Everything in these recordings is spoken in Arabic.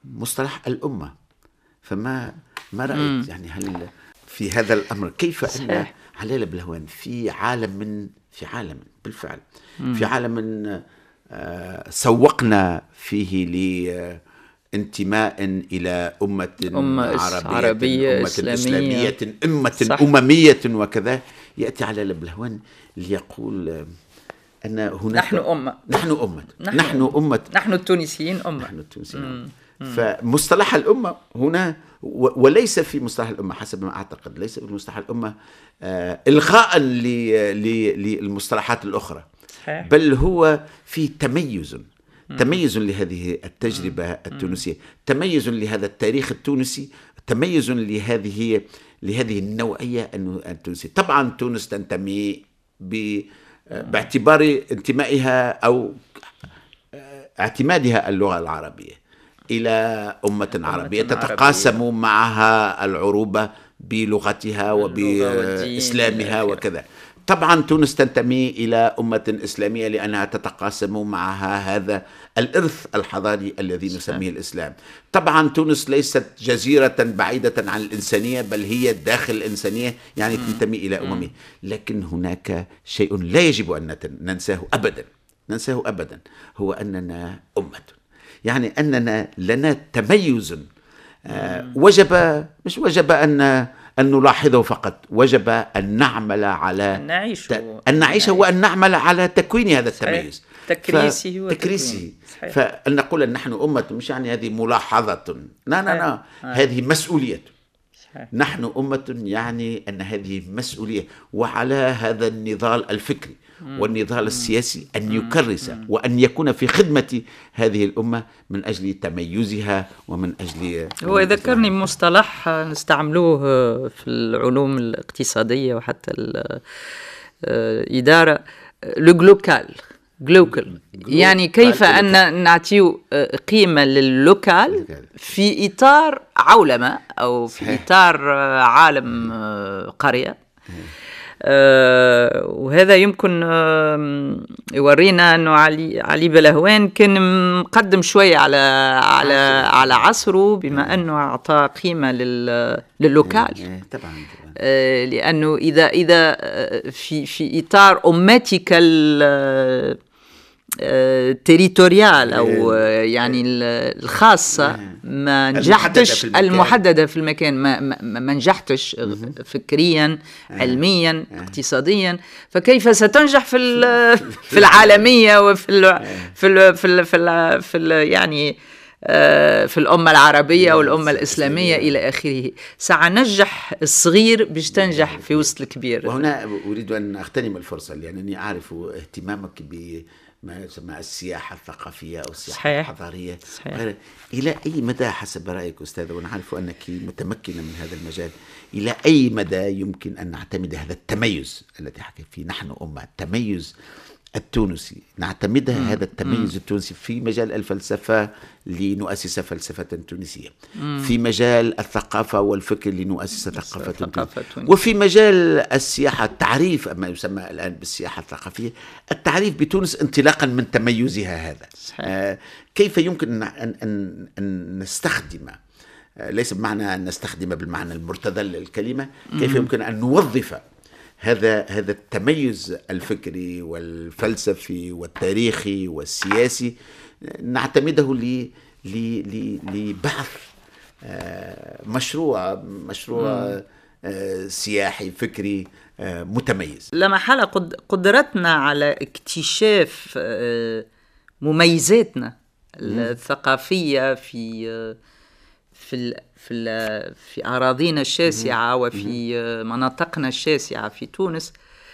مصطلح الأمة. ما رأيت يعني هل في هذا الأمر كيف أن علالة بلهوان في عالم بالفعل في عالم سوقنا فيه لانتماء إلى أمة عربية، أمة إسلامية، أممية وكذا، يأتي علالة بلهوان ليقول أن هناك نحن التونسيين أمة. فمصطلح الأمة هنا وليس في مصطلح الأمة حسب ما أعتقد، ليس في مصطلح الأمة إلغاء للمصطلحات الأخرى، بل هو في تميز لهذه التجربة التونسية، تميز لهذا التاريخ التونسي، تميز لهذه النوعية التونسية. طبعا تونس تنتمي باعتبار انتمائها أو اعتمادها اللغة العربية إلى أمة عربية تتقاسم معها العروبة بلغتها وبإسلامها وكذا. طبعا تونس تنتمي إلى أمة إسلامية لأنها تتقاسم معها هذا الإرث الحضاري الذي نسميه الإسلام. طبعا تونس ليست جزيرة بعيدة عن الإنسانية، بل هي داخل الإنسانية، يعني تنتمي إلى أممية. لكن هناك شيء لا يجب أن ننساه أبدا، هو أننا أمة، يعني أننا لنا تميز مش وجب أن نلاحظه فقط، وجب أن نعمل على أن نعيشه وأن نعمل على تكوين هذا التميز، تكريسه. فأن نقول أن نحن أمة مش يعني هذه ملاحظة، لا هذه مسؤولية. نحن أمة يعني أن هذه مسؤولية، وعلى هذا النضال الفكري والنضال السياسي أن يكرس وأن يكون في خدمة هذه الأمة من أجل تميزها ومن أجل هو ذكرني مصطلح نستعملوه في العلوم الاقتصادية وحتى الإدارة، الجلوكال، يعني كيف أن نعطيه قيمة لللوكال في إطار عولمة أو في إطار عالم قرية. وهذا يمكن يورينا أنه علي بلهوان كان مقدم شوية على عصره، بما أنه أعطى قيمة لللوكال. طبعا. لأنه إذا في إطار أمتك تريتوريال أو يعني الخاصة ما نجحتش، المحددة في المكان ما نجحتش فكريا، علميا، اقتصاديا، فكيف ستنجح في العالمية وفي يعني في الأمة العربية والأمة الإسلامية إلى آخره. سننجح الصغير باش تنجح في وسط الكبير. وهنا أريد أن أغتنم الفرصة لأنني أعرف اهتمامك ما يسمى السياحة الثقافية أو السياحة الحضارية. إلى أي مدى حسب رأيك أستاذ، ونعرف أنك متمكنة من هذا المجال، إلى أي مدى يمكن أن نعتمد هذا التميز الذي حكيت فيه نحن أمة، التميز التونسي، نعتمدها هذا التميز التونسي في مجال الفلسفة لنؤسس فلسفة تونسية، في مجال الثقافة والفكر لنؤسس ثقافة تونسية، وفي مجال السياحة التعريف ما يسمى الآن بالسياحة الثقافية، التعريف بتونس انطلاقا من تميزها هذا. كيف يمكن أن نستخدم، ليس بمعنى أن نستخدم بالمعنى المرتذل للكلمة، كيف يمكن أن نوظف هذا التميز الفكري والفلسفي والتاريخي والسياسي، نعتمده لبعث مشروع سياحي فكري متميز. لا محالة قدرتنا على اكتشاف مميزاتنا الثقافية في أراضينا الشاسعة وفي مناطقنا الشاسعة في تونس،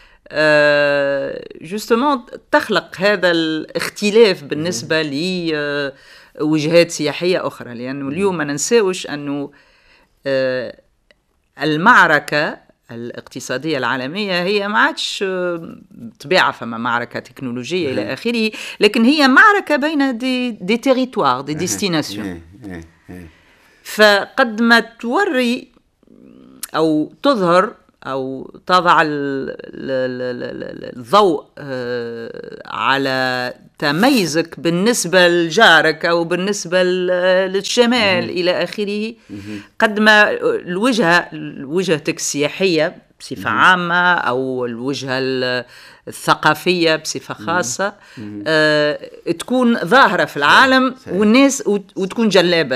جوستومون تخلق هذا الاختلاف بالنسبة لوجهات سياحية أخرى. لأنه اليوم ما ننساوش أنه المعركة الاقتصادية العالمية هي ما عادش طبيعة، فما معركة تكنولوجية إلى آخره، لكن هي معركة بين دي تيريتوار، دي ديستيناسيون. فقد ما توري أو تظهر أو تضع الضوء على تميزك بالنسبة لجارك أو بالنسبة للشمال إلى آخره، قد ما وجهتك السياحية بصفة عامة أو الوجهة الثقافية بصفة خاصة تكون ظاهرة في العالم والناس، وتكون جلابة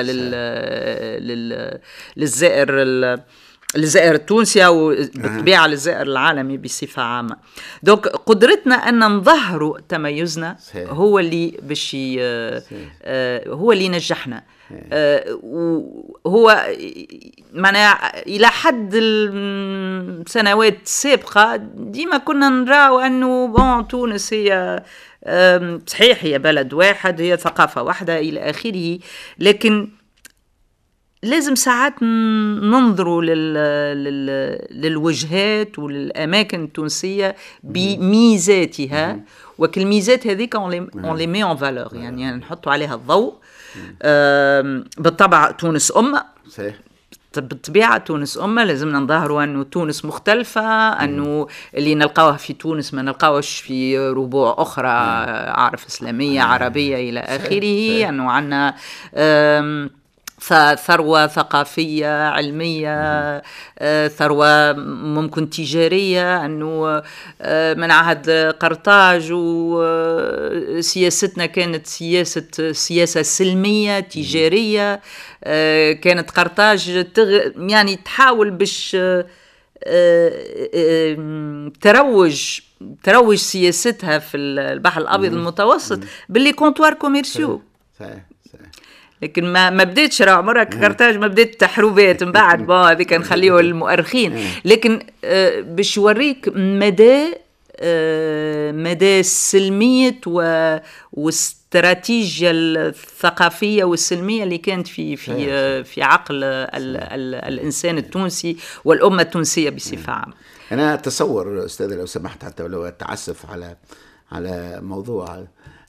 للزائر التونسي أو بالطبيعة للزائر العالمي بصفة عامة. دونك قدرتنا أن نظهر تميزنا هو اللي هو اللي نجحنا. هو معناها إلى حد السنوات السابقة ديما كنا نراو أنه تونس هي صحيح هي بلد واحد، هي ثقافة واحدة إلى آخره، لكن لازم ساعات ننظروا للوجهات وللأماكن التونسية بميزاتها، وكالميزات هذيك on les met en valeur، يعني نحطوا عليها الضوء. بالطبع تونس أمة، بالطبيعة تونس أمة، لازم نظهروا أنه تونس مختلفة، أنه اللي نلقاوها في تونس ما نلقاوش في ربوع أخرى عارف إسلامية عربية إلى آخره، أنه عنا ثروة ثقافية علمية، ثروة ممكن تجارية، أنه من عهد قرطاج وسياستنا كانت سياسة سلمية تجارية. كانت قرطاج يعني تحاول باش تروج سياستها في البحر الأبيض المتوسط باللي كونتوار كوميرسيو. لكن ما بديتش عمرها كرتاج، ما بديت تحروبات من بعد هذيك نخليه المؤرخين، لكن باش يوريك مدى سلمية واستراتيجية الثقافية والسلمية اللي كانت في عقل الإنسان التونسي والأمة التونسية بصفة عامة. أنا أتصور أستاذ لو سمحت، حتى ولو أتعسف على موضوع،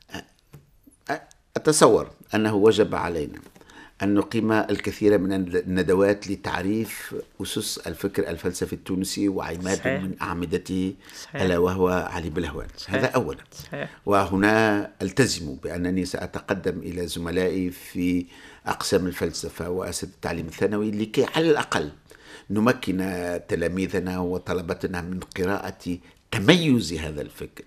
أتصور أنه وجب علينا أن نقيم الكثير من الندوات لتعريف أسس الفكر الفلسفي التونسي وعماد من أعمدته، ألا وهو علي بلهوان. هذا أولا. وهنا ألتزم بأنني سأتقدم إلى زملائي في أقسام الفلسفة وأساتذة التعليم الثانوي لكي على الأقل نمكن تلاميذنا وطلبتنا من قراءة تميز هذا الفكر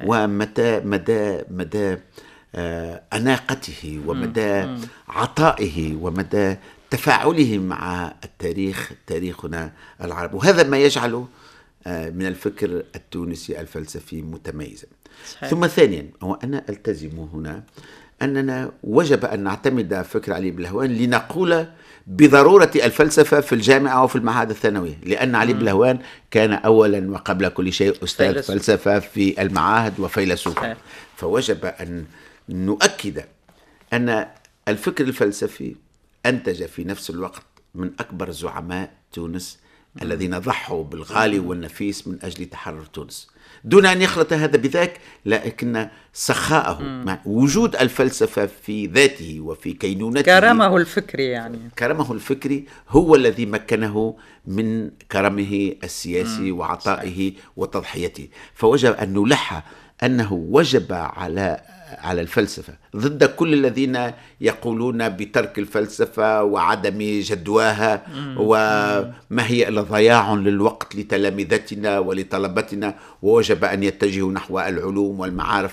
ومدى أناقته ومدى عطائه ومدى تفاعله مع التاريخ، تاريخنا العربي، وهذا ما يجعله من الفكر التونسي الفلسفي متميزا. ثم ثانيا، وأنا ألتزم هنا أننا وجب أن نعتمد فكر علي بلهوان لنقول بضرورة الفلسفة في الجامعة وفي المعاهد الثانوية، لأن علي بلهوان كان أولا وقبل كل شيء أستاذ فلسفة في المعاهد وفيلسوف، فوجب أن نؤكد أن الفكر الفلسفي أنتج في نفس الوقت من أكبر زعماء تونس الذين ضحوا بالغالي والنفيس من أجل تحرر تونس، دون أن يخلط هذا بذاك، لكن سخاءه مع وجود الفلسفة في ذاته وفي كينونته، كرمه الفكري، يعني كرمه الفكري هو الذي مكنه من كرمه السياسي وعطائه وتضحيته. فوجب أن نلح أنه وجب على الفلسفة ضد كل الذين يقولون بترك الفلسفة وعدم جدواها وما هي إلا ضياع للوقت لتلامذتنا ولطلبتنا، ووجب أن يتجهوا نحو العلوم والمعارف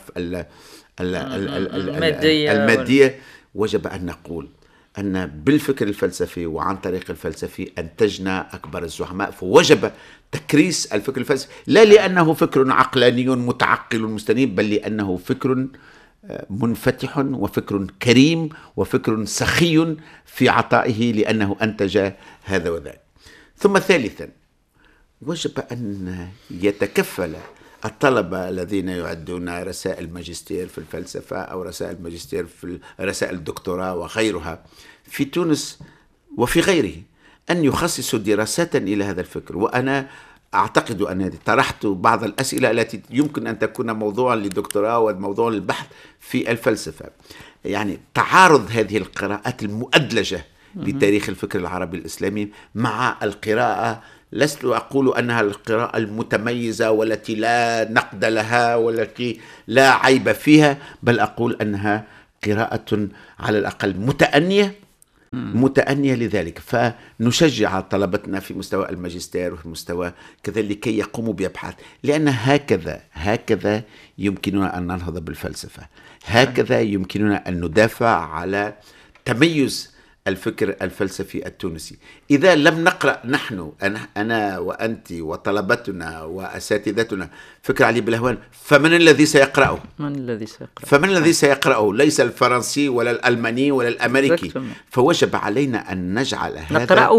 المادية. وجب أن نقول أن بالفكر الفلسفي وعن طريق الفلسفي أنتجنا أكبر الزعماء، فوجب تكريس الفكر الفلسفي، لا لأنه فكر عقلاني متعقل مستنيب، بل لأنه فكر منفتح وفكر كريم وفكر سخي في عطائه، لأنه أنتج هذا وذاك. ثم ثالثا، وجب أن يتكفل الطلبة الذين يعدون رسائل ماجستير في الفلسفة أو رسائل ماجستير في رسائل الدكتوراه وغيرها في تونس وفي غيره أن يخصصوا دراسات إلى هذا الفكر. وأنا أعتقد أنني طرحت بعض الأسئلة التي يمكن أن تكون موضوعا للدكتوراه وموضوعا للبحث في الفلسفة، يعني تعارض هذه القراءات المؤدلجة لتاريخ الفكر العربي الإسلامي مع القراءة. لست أقول أنها القراءة المتميزة والتي لا نقد لها والتي لا عيب فيها، بل أقول أنها قراءة على الأقل متأنية لذلك. فنشجع طلبتنا في مستوى الماجستير وفي مستوى كذا لكي يقوموا بأبحاث، لأن هكذا يمكننا أن ننهض بالفلسفة، هكذا يمكننا أن ندافع على تميز الفكر الفلسفي التونسي. إذا لم نقرأ نحن، أنا وأنت وطلبتنا وأساتذتنا فكر علي بلهوان، فمن الذي سيقرأه؟ فمن الذي سيقرأه؟ ليس الفرنسي ولا الألماني ولا الأمريكي. فوجب علينا أن نجعل هذا نقرأه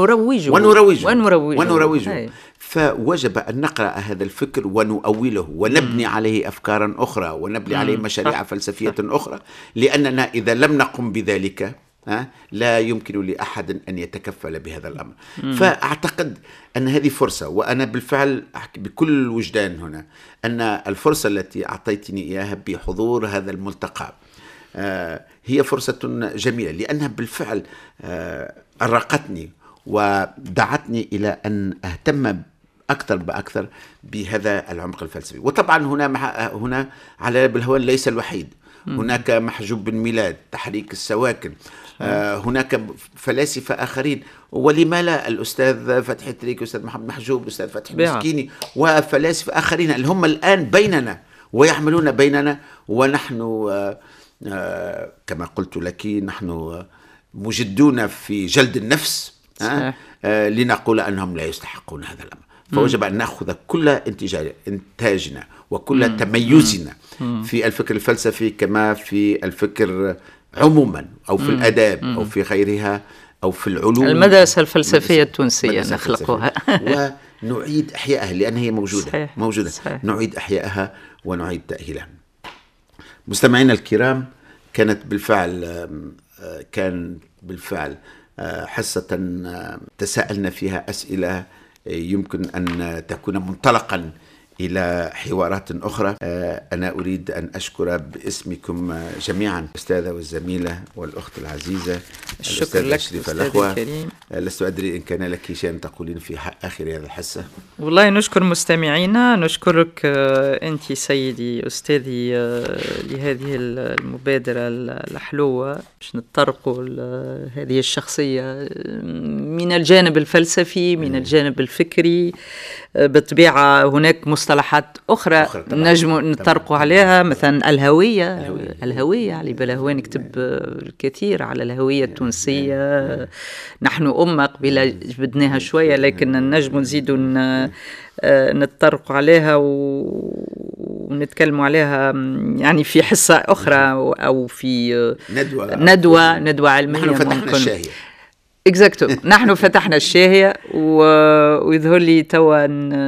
ونروجه. فوجب أن نقرأ هذا الفكر ونؤوله ونبني عليه أفكارا أخرى ونبني عليه مشاريع فلسفية أخرى، لأننا إذا لم نقم بذلك لا يمكن لأحد أن يتكفل بهذا الأمر. فأعتقد أن هذه فرصة، وأنا بالفعل أحكي بكل وجدان هنا أن الفرصة التي أعطيتني إياها بحضور هذا الملتقى هي فرصة جميلة، لأنها بالفعل أرقتني ودعتني إلى أن أهتم أكثر بأكثر بهذا العمق الفلسفي. وطبعا هنا علي بلهوان ليس الوحيد، هناك محجوب بن ميلاد، تحريك السواكن، هناك فلاسفة آخرين، ولما لا الأستاذ فتحي تريكي، الأستاذ محمد محجوب، الأستاذ فتحي مسكيني، وفلاسفة آخرين اللي هم الآن بيننا ويعملون بيننا، ونحن كما قلت لك نحن مجدون في جلد النفس لنقول أنهم لا يستحقون هذا الأمر. فوجب أن نأخذ كل إنتاجنا وكل تميزنا في الفكر الفلسفي كما في الفكر عموما، أو في الأداب أو في غيرها، أو في العلوم، المدرسة الفلسفية التونسية نخلقها ونعيد إحيائها، لأن هي موجودة. صحيح. نعيد إحيائها ونعيد تأهيلها. مستمعينا الكرام، كان بالفعل حصة تساءلنا فيها أسئلة يمكن أن تكون منطلقا إلى حوارات أخرى. أنا أريد أن أشكر باسمكم جميعا الأستاذة والزميلة والأخت العزيزة الأستاذة شريفة الأخوة. لست أدري إن كان لك شيء تقولين في آخر هذه الحصة. والله نشكر مستمعينا، نشكرك أنت سيدي أستاذي لهذه المبادرة الحلوة باش نتطرقوا هذه الشخصية من الجانب الفلسفي، من الجانب الفكري. بالطبيعة هناك مصطلحات أخرى نجم نطرقوا عليها، مثلا الهوية. علي بلهوان كتب الكثير على الهوية التونسية. نحن أمة قبيلة جبدناها شوية، لكن نجم نزيدوا نتطرقوا عليها ونتكلموا عليها يعني في حصة أخرى أو في ندوة علمية. نحن فتحنا الشاهية. اكزاكتو، نحن فتحنا الشاهية ويظهر لي توا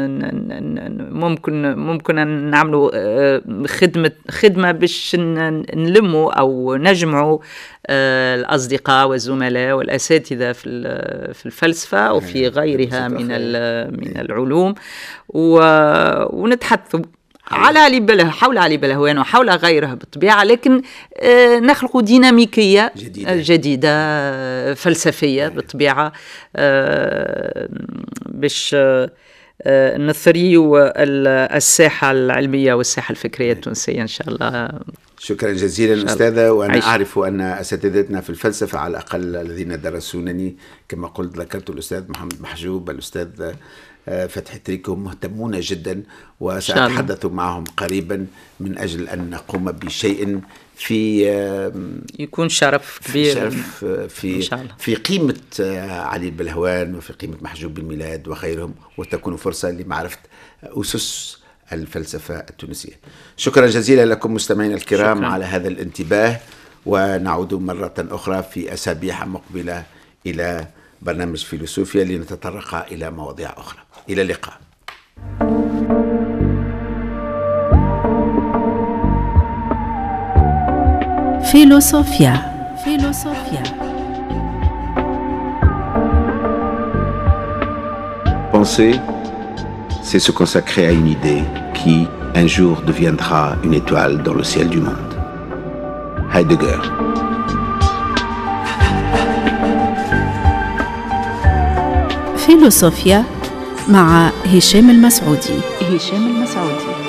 ممكن أن نعملوا خدمة باش نلموا أو نجمعوا الأصدقاء والزملاء والأساتذة في الفلسفة وفي غيرها من العلوم، ونتحدثوا حول علي بلهوان وحول غيرها بالطبيعة، لكن نخلق ديناميكية جديدة فلسفية بالطبيعة باش نثريو الساحة العلمية والساحة الفكرية التونسية إن شاء الله. شكرا جزيلا أستاذة. وأنا أعرف أن أساتذتنا في الفلسفة على الأقل الذين درسونني كما قلت ذكرت الأستاذ محمد محجوب، الأستاذ فتحي تريكي، مهتمون جدا، وسأتحدث معهم قريبا من أجل أن نقوم بشيء في يكون شرف كبير في قيمة علي بلهوان وفي قيمة محجوب بن ميلاد وغيرهم، وتكون فرصة لمعرفة أسس الفلسفة التونسية. شكرا جزيلا لكم مستمعين الكرام على هذا الانتباه، ونعود مرة أخرى في أسابيع مقبلة إلى برنامج فيلسوفيا لنتطرق إلى مواضيع أخرى. إلى اللقاء. فيلسوفيا. Penser, c'est se consacrer à une idée qui, un jour, deviendra une étoile dans le ciel du monde. Heidegger. فيلوسوفيا مع هشام المسعودي.